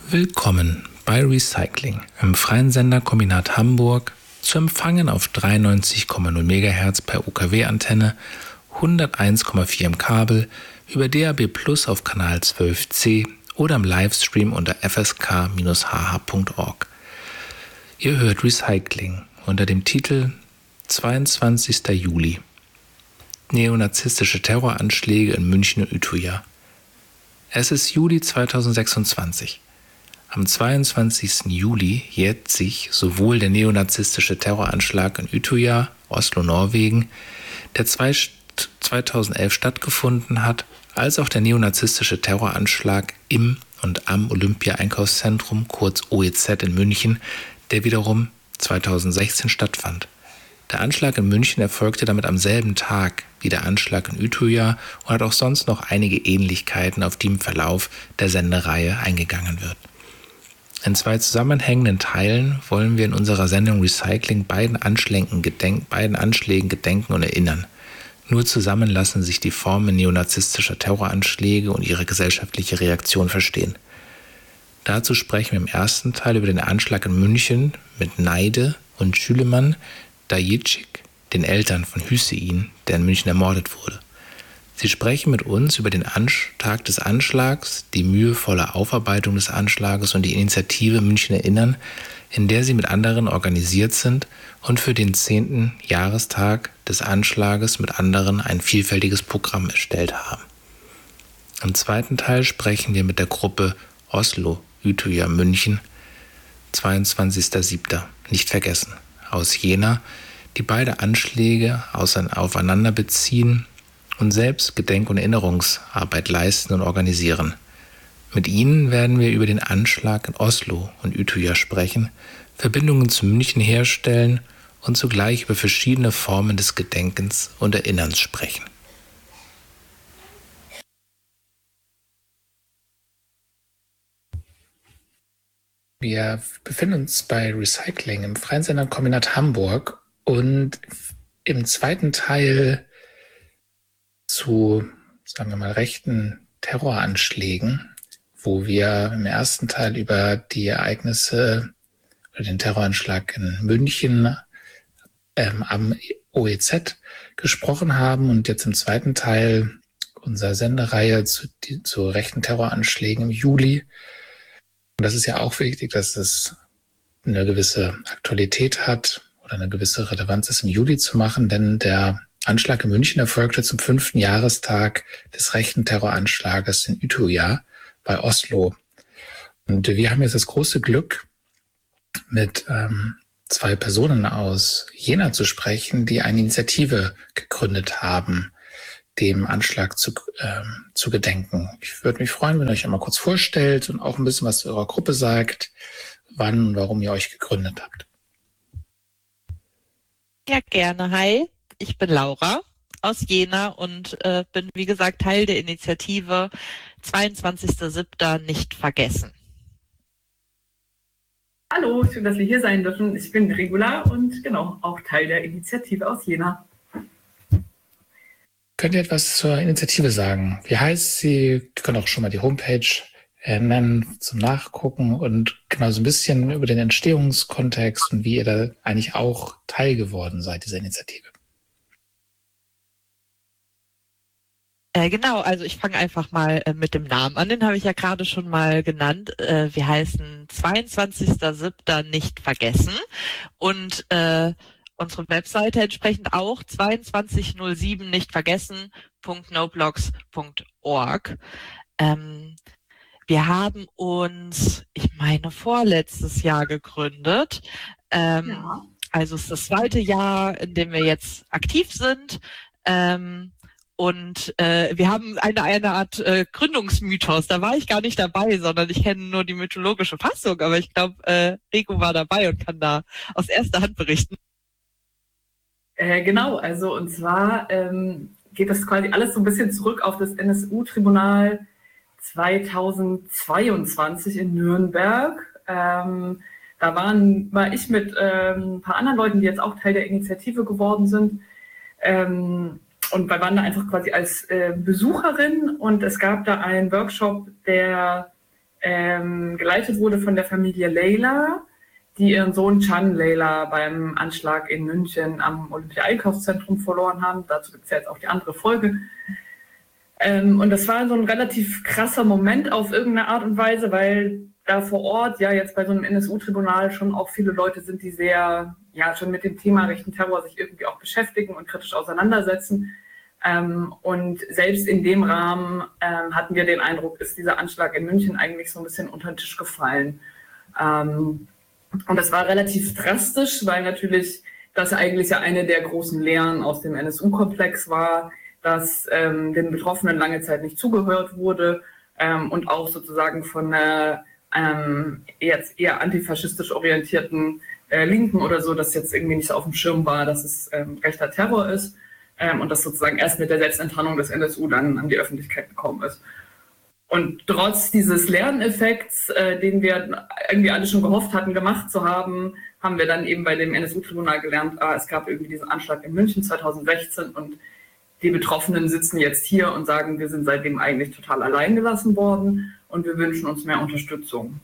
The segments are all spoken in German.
Willkommen bei Recycling im freien Senderkombinat Hamburg, zu empfangen auf 93,0 MHz per UKW-Antenne, 101,4 im Kabel, über DAB+ auf Kanal 12c oder im Livestream unter fsk-hh.org. Ihr hört Recycling unter dem Titel 22. Juli. Neonazistische Terroranschläge in München und Utøya. Es ist Juli 2026. Am 22. Juli jährt sich sowohl der neonazistische Terroranschlag in Utøya, Oslo, Norwegen, der 2011 stattgefunden hat, als auch der neonazistische Terroranschlag im und am Olympia-Einkaufszentrum, kurz OEZ in München, der wiederum 2016 stattfand. Der Anschlag in München erfolgte damit am selben Tag wie der Anschlag in Utøya und hat auch sonst noch einige Ähnlichkeiten, auf die im Verlauf der Sendereihe eingegangen wird. In zwei zusammenhängenden Teilen wollen wir in unserer Sendung Recycling beiden Anschlägen gedenken und erinnern. Nur zusammen lassen sich die Formen neonazistischer Terroranschläge und ihre gesellschaftliche Reaktion verstehen. Dazu sprechen wir im ersten Teil über den Anschlag in München mit Neide und Süleyman Dayıcık, den Eltern von Hüseyin, der in München ermordet wurde. Sie sprechen mit uns über den Tag des Anschlags, die mühevolle Aufarbeitung des Anschlages und die Initiative München Erinnern, in der sie mit anderen organisiert sind und für den 10. Jahrestag des Anschlages mit anderen ein vielfältiges Programm erstellt haben. Im zweiten Teil sprechen wir mit der Gruppe Oslo, Utøya, München, 22.07. nicht vergessen, aus Jena, die beide Anschläge aufeinander beziehen und selbst Gedenk- und Erinnerungsarbeit leisten und organisieren. Mit ihnen werden wir über den Anschlag in Oslo und Utøya sprechen, Verbindungen zu München herstellen und zugleich über verschiedene Formen des Gedenkens und Erinnerns sprechen. Wir befinden uns bei Recycling im freien Senderkombinat Hamburg und im zweiten Teil zu, sagen wir mal, rechten Terroranschlägen, wo wir im ersten Teil über die Ereignisse oder den Terroranschlag in München am OEZ gesprochen haben und jetzt im zweiten Teil unserer Sendereihe zu rechten Terroranschlägen im Juli. Und das ist ja auch wichtig, dass es eine gewisse Aktualität hat oder eine gewisse Relevanz ist, im Juli zu machen, denn der Anschlag in München erfolgte zum 5. Jahrestag des rechten Terroranschlages in Utøya bei Oslo. Und wir haben jetzt das große Glück, mit zwei Personen aus Jena zu sprechen, die eine Initiative gegründet haben, dem Anschlag zu gedenken. Ich würde mich freuen, wenn ihr euch einmal kurz vorstellt und auch ein bisschen was zu eurer Gruppe sagt, wann und warum ihr euch gegründet habt. Ja, gerne. Hi, ich bin Laura aus Jena und bin, wie gesagt, Teil der Initiative 22.07. nicht vergessen. Hallo, schön, dass wir hier sein dürfen. Ich bin Regula und genau, auch Teil der Initiative aus Jena. Könnt ihr etwas zur Initiative sagen? Wie heißt sie? Ihr könnt auch schon mal die Homepage nennen zum Nachgucken und genau so ein bisschen über den Entstehungskontext und wie ihr da eigentlich auch Teil geworden seid dieser Initiative. Genau, also ich fange einfach mal mit dem Namen an, den habe ich ja gerade schon mal genannt. Wir heißen 22.07. nicht vergessen und unsere Webseite entsprechend auch 2207 nicht vergessen.noblogs.org. Wir haben uns, ich meine, vorletztes Jahr gegründet. Ja. Also es ist das 2. Jahr, in dem wir jetzt aktiv sind. Und wir haben eine Art Gründungsmythos. Da war ich gar nicht dabei, sondern ich kenne nur die mythologische Fassung. Aber ich glaube, Rico war dabei und kann da aus erster Hand berichten. Genau, also und zwar geht das quasi alles so ein bisschen zurück auf das NSU-Tribunal 2022 in Nürnberg. Da war ich mit ein paar anderen Leuten, die jetzt auch Teil der Initiative geworden sind. Und wir waren da einfach quasi als Besucherin und es gab da einen Workshop, der geleitet wurde von der Familie Leyla, die ihren Sohn Can Leyla beim Anschlag in München am Olympia-Einkaufszentrum verloren haben. Dazu gibt es ja jetzt auch die andere Folge. Und das war so ein relativ krasser Moment auf irgendeine Art und Weise, weil da vor Ort ja jetzt bei so einem NSU-Tribunal schon auch viele Leute sind, die sehr, ja, schon mit dem Thema rechten Terror sich irgendwie auch beschäftigen und kritisch auseinandersetzen. Und selbst in dem Rahmen hatten wir den Eindruck, ist dieser Anschlag in München eigentlich so ein bisschen unter den Tisch gefallen. Und das war relativ drastisch, weil natürlich das eigentlich ja eine der großen Lehren aus dem NSU-Komplex war, dass den Betroffenen lange Zeit nicht zugehört wurde und auch sozusagen von einer jetzt eher antifaschistisch orientierten Linken oder so, dass jetzt irgendwie nicht auf dem Schirm war, dass es rechter Terror ist und das sozusagen erst mit der Selbstenttarnung des NSU dann an die Öffentlichkeit gekommen ist. Und trotz dieses Lerneffekts, den wir irgendwie alle schon gehofft hatten, gemacht zu haben, haben wir dann eben bei dem NSU-Tribunal gelernt, es gab irgendwie diesen Anschlag in München 2016 und die Betroffenen sitzen jetzt hier und sagen, wir sind seitdem eigentlich total allein gelassen worden und wir wünschen uns mehr Unterstützung.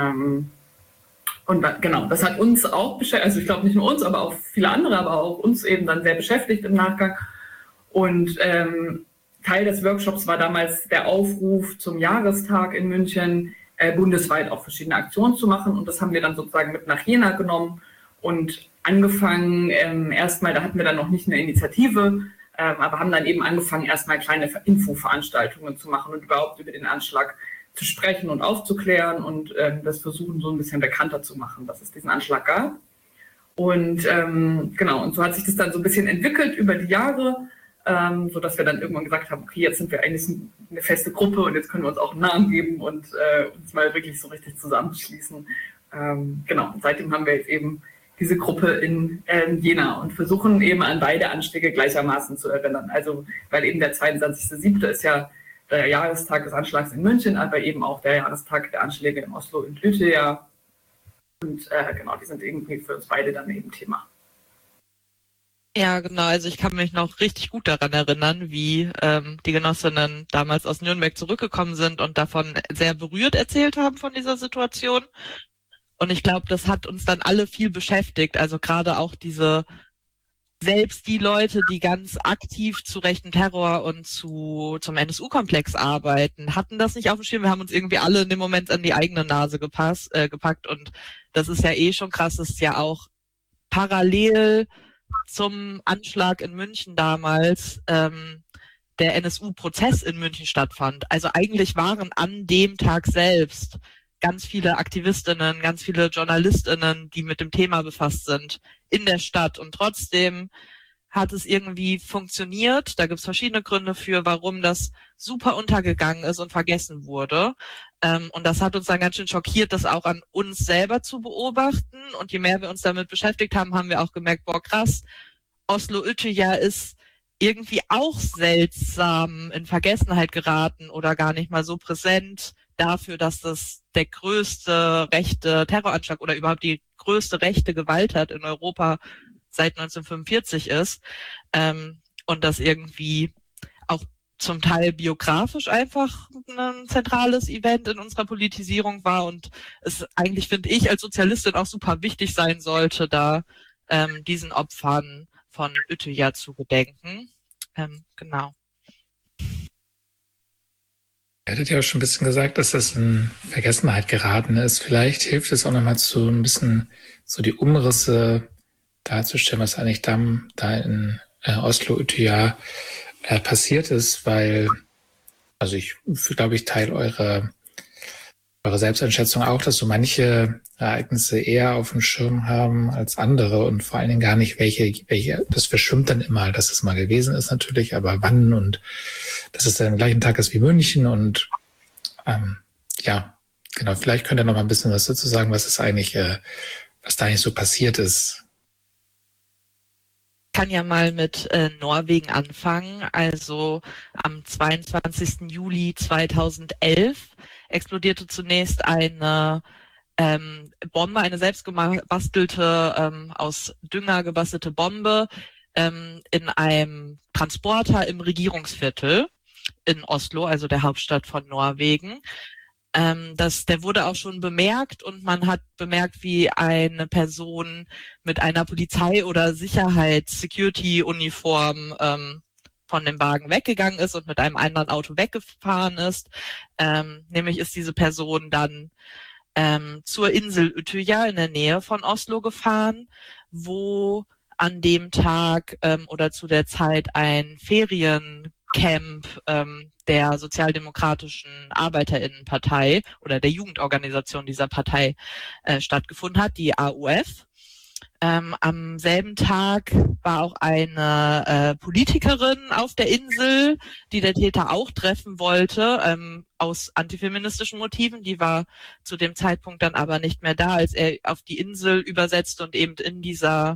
Und genau, das hat uns auch beschäftigt, also ich glaube nicht nur uns, aber auch viele andere, aber auch uns eben dann sehr beschäftigt im Nachgang. Und Teil des Workshops war damals der Aufruf zum Jahrestag in München, bundesweit auch verschiedene Aktionen zu machen. Und das haben wir dann sozusagen mit nach Jena genommen und angefangen, erstmal, da hatten wir dann noch nicht eine Initiative, aber haben dann eben angefangen, erstmal kleine Infoveranstaltungen zu machen und überhaupt über den Anschlag zu sprechen und aufzuklären und das versuchen, so ein bisschen bekannter zu machen, dass es diesen Anschlag gab. Und genau, und so hat sich das dann so ein bisschen entwickelt über die Jahre, sodass wir dann irgendwann gesagt haben, okay, jetzt sind wir eigentlich eine feste Gruppe und jetzt können wir uns auch einen Namen geben und uns mal wirklich so richtig zusammenschließen. Genau, und seitdem haben wir jetzt eben diese Gruppe in Jena und versuchen eben an beide Anschläge gleichermaßen zu erinnern. Also, weil eben der 22.07. ist ja der Jahrestag des Anschlags in München, aber eben auch der Jahrestag der Anschläge in Oslo und Utøya. Und genau, die sind irgendwie für uns beide dann eben Thema. Ja, genau. Also ich kann mich noch richtig gut daran erinnern, wie die Genossinnen damals aus Nürnberg zurückgekommen sind und davon sehr berührt erzählt haben von dieser Situation. Und ich glaube, das hat uns dann alle viel beschäftigt. Also gerade auch selbst die Leute, die ganz aktiv zu rechten Terror und zum NSU-Komplex arbeiten, hatten das nicht auf dem Schirm. Wir haben uns irgendwie alle in dem Moment an die eigene Nase gepackt. Und das ist ja eh schon krass, das ist ja auch parallel zum Anschlag in München damals der NSU-Prozess in München stattfand. Also eigentlich waren an dem Tag selbst ganz viele Aktivistinnen, ganz viele JournalistInnen, die mit dem Thema befasst sind, in der Stadt. Und trotzdem hat es irgendwie funktioniert. Da gibt es verschiedene Gründe für, warum das super untergegangen ist und vergessen wurde. Und das hat uns dann ganz schön schockiert, das auch an uns selber zu beobachten. Und je mehr wir uns damit beschäftigt haben, haben wir auch gemerkt, boah, krass, Oslo-Utøya ist irgendwie auch seltsam in Vergessenheit geraten oder gar nicht mal so präsent dafür, dass das der größte rechte Terroranschlag oder überhaupt die größte rechte Gewalttat in Europa seit 1945 ist. Und das irgendwie auch zum Teil biografisch einfach ein zentrales Event in unserer Politisierung war und es eigentlich, finde ich, als Sozialistin auch super wichtig sein sollte, da diesen Opfern von Utøya zu gedenken. Genau. Ihr hattet ja schon ein bisschen gesagt, dass das in Vergessenheit geraten ist. Vielleicht hilft es auch nochmal so ein bisschen so die Umrisse darzustellen, was eigentlich da in Oslo-Utøya passiert ist, weil, also ich glaube, ich teile eure Selbsteinschätzung auch, dass so manche Ereignisse eher auf dem Schirm haben als andere und vor allen Dingen gar nicht welche, das verschwimmt dann immer, dass es mal gewesen ist natürlich, aber wann und dass es dann am gleichen Tag ist wie München und ja, genau, vielleicht könnt ihr noch mal ein bisschen was dazu sagen, was da eigentlich so passiert ist. Ich kann ja mal mit Norwegen anfangen. Also am 22. Juli 2011 explodierte zunächst eine Bombe, eine selbstgebastelte, aus Dünger gebastelte Bombe in einem Transporter im Regierungsviertel in Oslo, also der Hauptstadt von Norwegen. Der wurde auch schon bemerkt und man hat bemerkt, wie eine Person mit einer Polizei- oder Sicherheits-Security-Uniform von dem Wagen weggegangen ist und mit einem anderen Auto weggefahren ist. Nämlich ist diese Person dann zur Insel Utøya in der Nähe von Oslo gefahren, wo an dem Tag oder zu der Zeit ein Feriencamp der Sozialdemokratischen Arbeiterinnenpartei oder der Jugendorganisation dieser Partei stattgefunden hat, die AUF. Am selben Tag war auch eine Politikerin auf der Insel, die der Täter auch treffen wollte, aus antifeministischen Motiven. Die war zu dem Zeitpunkt dann aber nicht mehr da, als er auf die Insel übersetzte und eben in dieser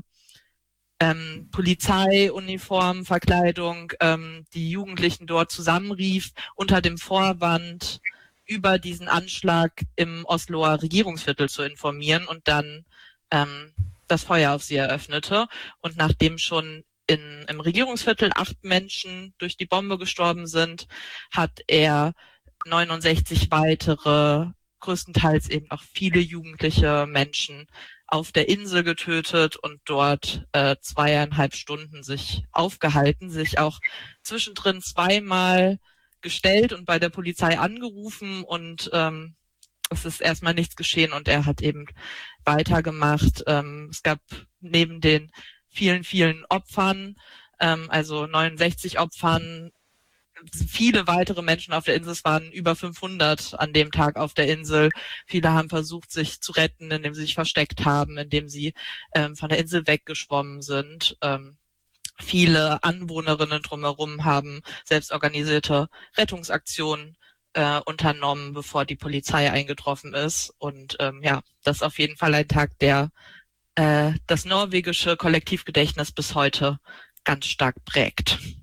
Polizeiuniform, Verkleidung, die Jugendlichen dort zusammenrief, unter dem Vorwand, über diesen Anschlag im Osloer Regierungsviertel zu informieren und dann das Feuer auf sie eröffnete. Und nachdem schon im Regierungsviertel 8 Menschen durch die Bombe gestorben sind, hat er 69 weitere, größtenteils eben auch viele jugendliche Menschen auf der Insel getötet und dort 2,5 Stunden sich aufgehalten, sich auch zwischendrin zweimal gestellt und bei der Polizei angerufen und es ist erstmal nichts geschehen und er hat eben weitergemacht. Es gab neben den vielen, vielen Opfern, also 69 Opfern, viele weitere Menschen auf der Insel. Es waren über 500 an dem Tag auf der Insel. Viele haben versucht, sich zu retten, indem sie sich versteckt haben, indem sie von der Insel weggeschwommen sind. Viele Anwohnerinnen drumherum haben selbstorganisierte Rettungsaktionen unternommen, bevor die Polizei eingetroffen ist. Und das ist auf jeden Fall ein Tag, der das norwegische Kollektivgedächtnis bis heute ganz stark prägt.